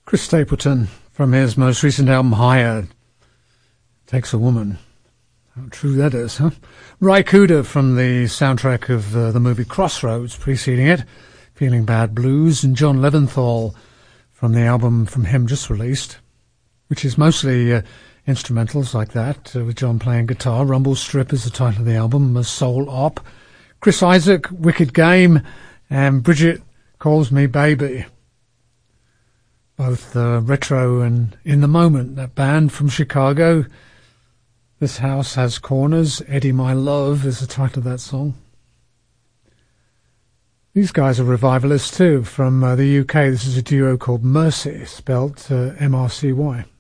Chris Stapleton, from his most recent album, Higher, Takes a Woman. How true that is, huh? Ry Cooder, from the soundtrack of the movie Crossroads, preceding it, Feeling Bad Blues, and John Leventhal, from the album from him just released, which is mostly instrumentals like that, with John playing guitar. Rumble Strip is the title of the album, a soul op. Chris Isaak, Wicked Game, and Bridget Calls Me Baby. Both retro and in the moment. That band from Chicago, This House Has Corners, Eddie My Love is the title of that song. These guys are revivalists too, from the UK. This is a duo called Mercy, spelt M-R-C-Y.